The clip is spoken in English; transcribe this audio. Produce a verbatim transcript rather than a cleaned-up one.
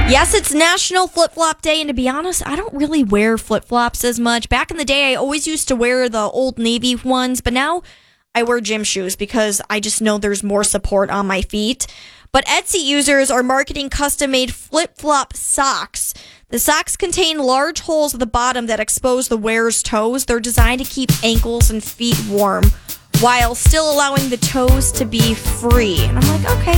Yes, it's National Flip Flop Day, and to be honest, I don't really wear flip flops as much. Back in the day, I always used to wear the Old Navy ones, but now I wear gym shoes because I just know there's more support on my feet. But Etsy users are marketing custom-made flip-flop socks. The socks contain large holes at the bottom that expose the wearer's toes. They're designed to keep ankles and feet warm while still allowing the toes to be free. And I'm like, okay.